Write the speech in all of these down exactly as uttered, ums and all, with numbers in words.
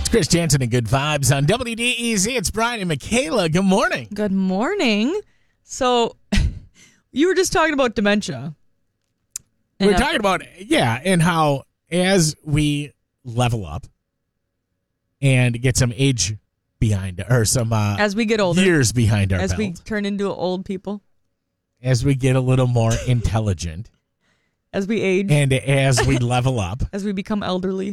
Chris Jansen and Good Vibes on W D E Z. It's Brian and Michaela. Good morning. Good morning. So, you were just talking about dementia. We're talking about, yeah, and how as we level up and get some age behind, or some uh, as we get older, years behind our as belt, we turn into old people, as we get a little more intelligent, as we age, and as we level up, as we become elderly,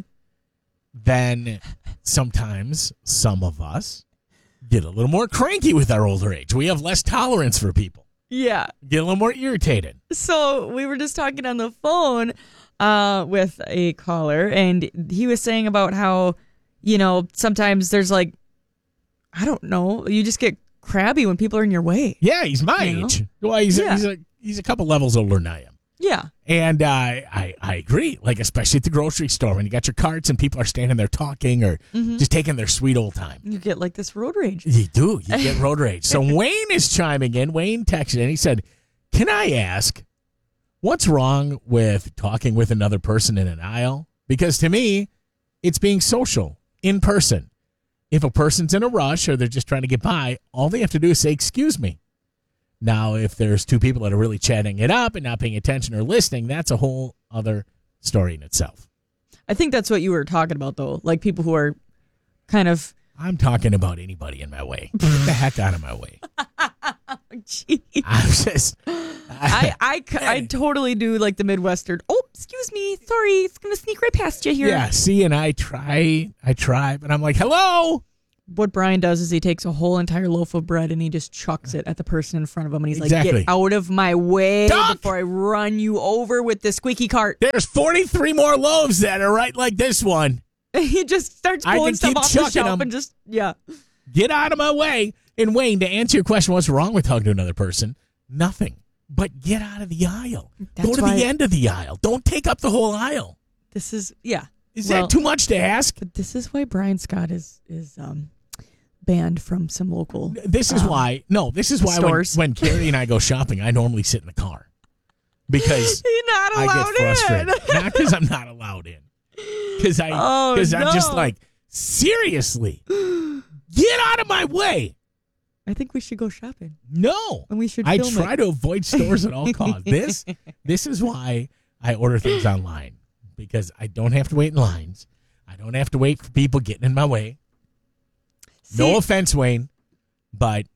then sometimes some of us get a little more cranky with our older age. We have less tolerance for people. Yeah. Get a little more irritated. So we were just talking on the phone uh, with a caller, and he was saying about how, you know, sometimes there's like, I don't know, you just get crabby when people are in your way. Yeah, he's my You know? age. Well, he's, Yeah. a, he's, a, he's a couple levels older than I am. Yeah. And uh, I, I agree, like especially at the grocery store when you got your carts and people are standing there talking or Mhm. just taking their sweet old time. You get like this road rage. You do. You get road rage. So Wayne is chiming in. Wayne texted in. He said, can I ask, what's wrong with talking with another person in an aisle? Because to me, it's being social, in person. If a person's in a rush or they're just trying to get by, all they have to do is say, excuse me. Now, if there's two people that are really chatting it up and not paying attention or listening, that's a whole other story in itself. I think that's what you were talking about, though. Like people who are kind of... I'm talking about anybody in my way. Get the heck out of my way. Jeez. I'm just... I, I, I totally do like the Midwestern. Oh, excuse me. Sorry. It's going to sneak right past you here. Yeah, see, and I try, I try, but I'm like, hello? What Brian does is he takes a whole entire loaf of bread and he just chucks it at the person in front of him. And he's Exactly. like, get out of my way Duck! before I run you over with the squeaky cart. There's forty-three more loaves that are right like this one. He just starts I pulling can stuff keep off the chucking shelf them. and just, yeah. Get out of my way. And Wayne, to answer your question, what's wrong with hugging another person? Nothing. But get out of the aisle. That's Go to why- the end of the aisle. Don't take up the whole aisle. This is, yeah. Is Well, that too much to ask? But this is why Brian Scott is, is um, banned from some local This is um, why. No, this is why when, stores. when Carrie and I go shopping, I normally sit in the car. Because You're not I allowed get frustrated. in. Not because I'm not allowed in. Because I, Oh, because I'm just no. like, seriously, get out of my way. I think we should go shopping. No, And we should I film try it. to avoid stores at all costs. This, this is why I order things online, because I don't have to wait in lines. I don't have to wait for people getting in my way. See, No offense, Wayne, but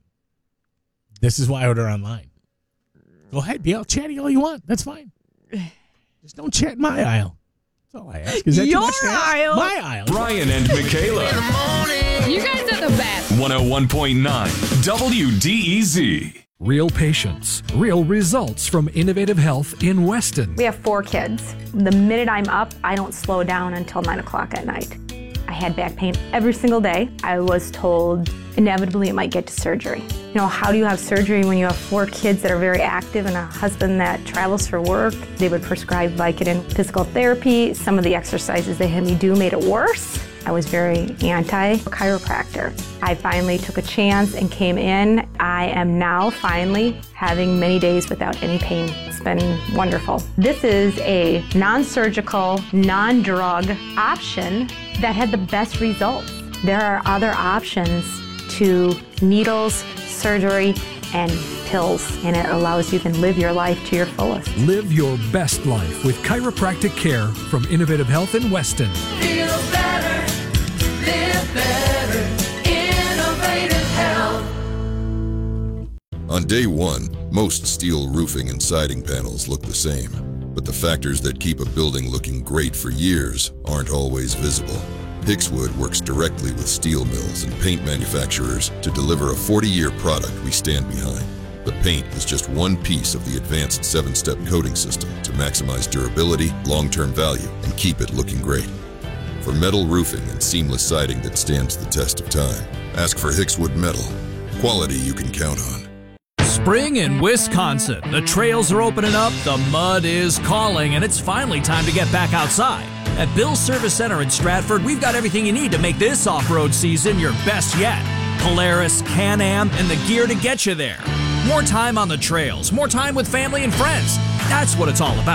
this is why I order online. Go ahead, be all chatty all you want. That's fine. Just don't chat in my aisle. That's all I ask. Is that too Your much to ask? aisle. My aisle. Brian and Michaela. You guys are the best. one oh one point nine W D E Z. Real patients, real results from Innovative Health in Weston. We have four kids. The minute I'm up, I don't slow down until nine o'clock at night. I had back pain every single day. I was told inevitably it might get to surgery. You know, how do you have surgery when you have four kids that are very active and a husband that travels for work? They would prescribe Vicodin physical therapy. Some of the exercises they had me do made it worse. I was very anti-chiropractor. I finally took a chance and came in. I am now finally having many days without any pain. It's been wonderful. This is a non-surgical, non-drug option that had the best results. There are other options to needles, surgery, and pills, and it allows you to live your life to your fullest. Live your best life with chiropractic care from Innovative Health in Weston. Feel better, live better, Innovative Health. On day one, most steel roofing and siding panels look the same, but the factors that keep a building looking great for years aren't always visible. Hixwood works directly with steel mills and paint manufacturers to deliver a forty-year product we stand behind. The paint is just one piece of the advanced seven-step coating system to maximize durability, long-term value, and keep it looking great. For metal roofing and seamless siding that stands the test of time, ask for Hixwood Metal. Quality you can count on. Spring in Wisconsin. The trails are opening up, the mud is calling, and it's finally time to get back outside. At Bill's Service Center in Stratford, we've got everything you need to make this off-road season your best yet. Polaris, Can-Am, and the gear to get you there. More time on the trails, more time with family and friends. That's what it's all about.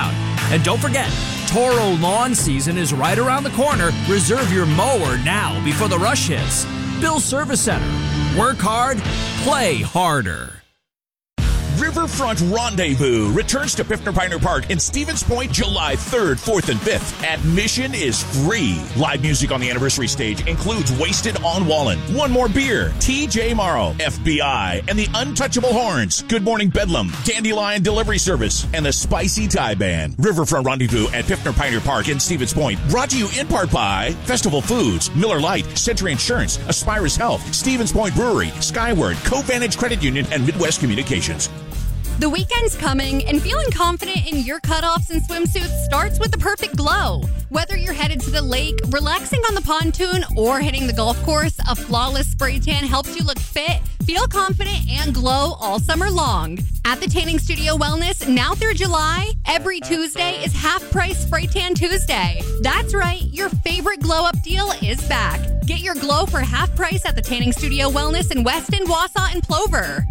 And don't forget, Toro lawn season is right around the corner. Reserve your mower now before the rush hits. Bill Service Center. Work hard, play harder. Riverfront Rendezvous returns to Piffner Pioneer Park in Stevens Point July third, fourth, and fifth. Admission is free. Live music on the anniversary stage includes Wasted on Wallen, One More Beer, T J Morrow, F B I, and the Untouchable Horns, Good Morning Bedlam, Dandelion Delivery Service, and the Spicy Thai Band. Riverfront Rendezvous at Piffner Pioneer Park in Stevens Point. Brought to you in part by Festival Foods, Miller Lite, Century Insurance, Aspirus Health, Stevens Point Brewery, Skyward, CoVantage Credit Union, and Midwest Communications. The weekend's coming, and feeling confident in your cutoffs and swimsuits starts with the perfect glow. Whether you're headed to the lake, relaxing on the pontoon, or hitting the golf course, a flawless spray tan helps you look fit, feel confident, and glow all summer long. At the Tanning Studio Wellness, now through July, every Tuesday is half-price Spray Tan Tuesday. That's right, your favorite glow-up deal is back. Get your glow for half price at the Tanning Studio Wellness in Weston, Wausau, and Plover.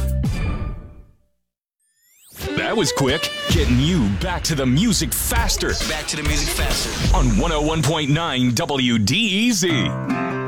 That was quick. Getting you back to the music faster. Back to the music faster. On one oh one point nine W D E Z.